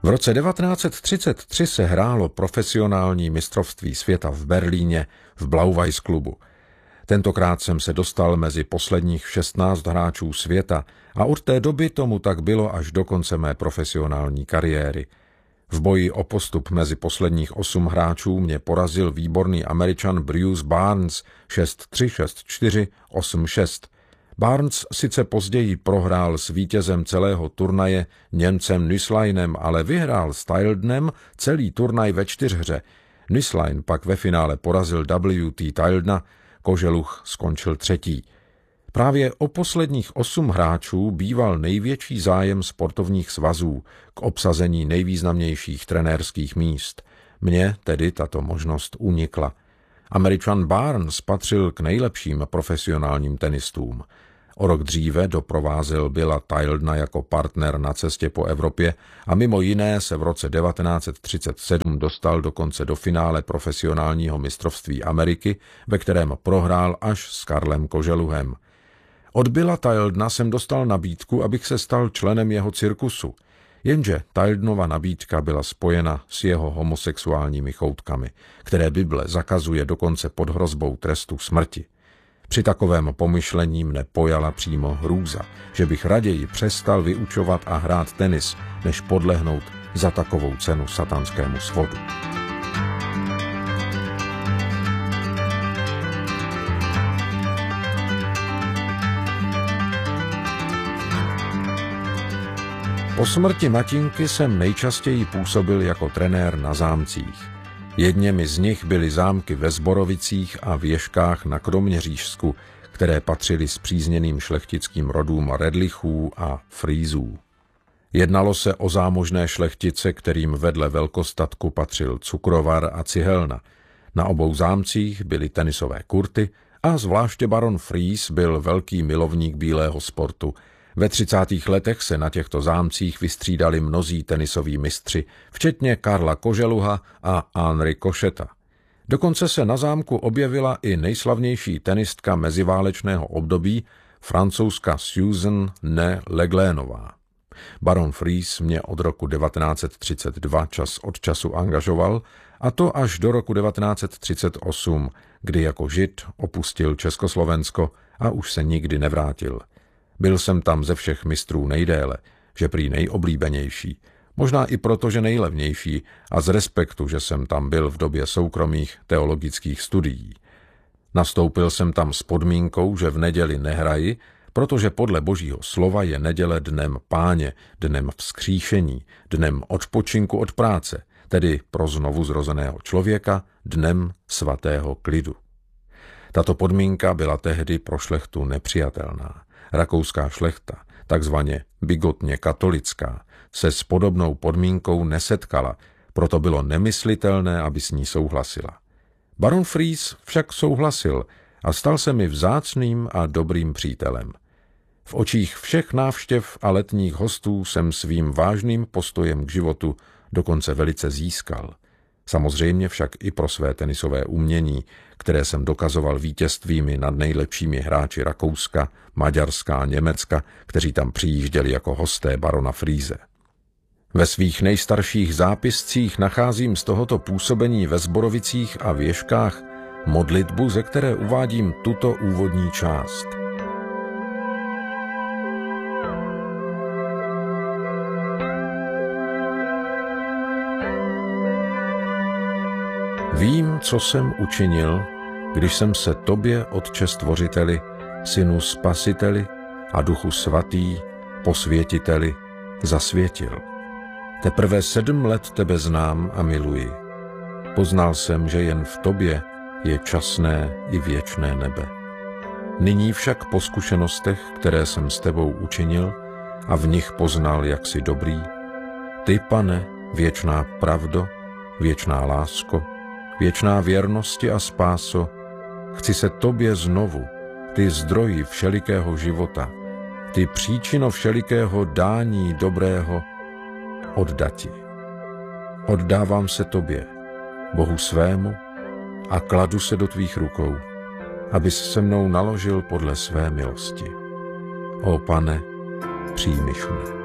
V roce 1933 se hrálo profesionální mistrovství světa v Berlíně v Blau-Weiß klubu. Tentokrát jsem se dostal mezi posledních 16 hráčů světa a od té doby tomu tak bylo až do konce mé profesionální kariéry. V boji o postup mezi posledních 8 hráčů mě porazil výborný Američan Bruce Barnes 6-3, 6-4, 8-6. Barnes sice později prohrál s vítězem celého turnaje Němcem Nüßleinem, ale vyhrál s Tildenem celý turnaj ve 4hře. Nüßlein pak ve finále porazil W.T. Tildena, Koželuch skončil 3. Právě o posledních 8 hráčů býval největší zájem sportovních svazů k obsazení nejvýznamnějších trenérských míst. Mně tedy tato možnost unikla. Američan Barnes patřil k nejlepším profesionálním tenistům. O rok dříve doprovázel Billa Tildena jako partner na cestě po Evropě a mimo jiné se v roce 1937 dostal dokonce do finále profesionálního mistrovství Ameriky, ve kterém prohrál až s Karlem Koželuhem. Od Billa Tildena jsem dostal nabídku, abych se stal členem jeho cirkusu, jenže Tildenova nabídka byla spojena s jeho homosexuálními choutkami, které Bible zakazuje dokonce pod hrozbou trestu smrti. Při takovém pomyšlení mne pojala přímo hrůza, že bych raději přestal vyučovat a hrát tenis, než podlehnout za takovou cenu satanskému svodu. Po smrti matinky jsem nejčastěji působil jako trenér na zámcích. Jedněmi z nich byly zámky ve Zborovicích a Věžkách na Kroměřížsku, které patřily spřízněným šlechtickým rodům Redlichů a Frýzů. Jednalo se o zámožné šlechtice, kterým vedle velkostatku patřil cukrovar a cihelna. Na obou zámcích byly tenisové kurty a zvláště baron Frýz byl velký milovník bílého sportu. Ve 30. letech se na těchto zámcích vystřídali mnozí tenisoví mistři, včetně Karla Koželuha a Henri Košeta. Dokonce se na zámku objevila i nejslavnější tenistka meziválečného období, francouzska Susan née Leglénová. Baron Frýz mě od roku 1932 čas od času angažoval, a to až do roku 1938, kdy jako Žid opustil Československo a už se nikdy nevrátil. Byl jsem tam ze všech mistrů nejdéle, že prý nejoblíbenější, možná i proto, že nejlevnější a z respektu, že jsem tam byl v době soukromých teologických studií. Nastoupil jsem tam s podmínkou, že v neděli nehraji, protože podle Božího slova je neděle dnem Páně, dnem vzkříšení, dnem odpočinku od práce, tedy pro znovu zrozeného člověka dnem svatého klidu. Tato podmínka byla tehdy pro šlechtu nepřijatelná. Rakouská šlechta, takzvaně bigotně katolická, se s podobnou podmínkou nesetkala, proto bylo nemyslitelné, aby s ní souhlasila. Baron Frýz však souhlasil a stal se mi vzácným a dobrým přítelem. V očích všech návštěv a letních hostů jsem svým vážným postojem k životu dokonce velice získal. Samozřejmě však i pro své tenisové umění, které jsem dokazoval vítězstvími nad nejlepšími hráči Rakouska, Maďarska a Německa, kteří tam přijížděli jako hosté barona Frýze. Ve svých nejstarších zápiscích nacházím z tohoto působení ve Zborovicích a Věžkách modlitbu, ze které uvádím tuto úvodní část. Vím, co jsem učinil, když jsem se tobě, Otče stvořiteli, Synu spasiteli a Duchu svatý, posvětiteli, zasvětil. Teprve 7 let tebe znám a miluji. Poznal jsem, že jen v tobě je časné i věčné nebe. Nyní však po zkušenostech, které jsem s tebou učinil a v nich poznal, jak jsi dobrý, ty, Pane, věčná pravdo, věčná lásko, věčná věrnosti a spáso, chci se tobě znovu, ty zdroji všelikého života, ty příčino všelikého dání dobrého, oddati. Oddávám se tobě, Bohu svému, a kladu se do tvých rukou, abys se mnou naložil podle své milosti. O Pane, přijmiš mě.